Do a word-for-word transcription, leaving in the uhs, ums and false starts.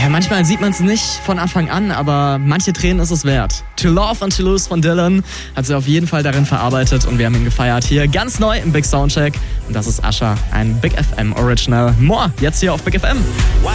Ja, manchmal sieht man es nicht von Anfang an, aber manche Tränen ist es wert. To Love and To Lose von Dylan hat sie auf jeden Fall darin verarbeitet und wir haben ihn gefeiert. Hier ganz neu im Big Soundcheck und das ist Usher, ein Big F M Original. More jetzt hier auf Big F M.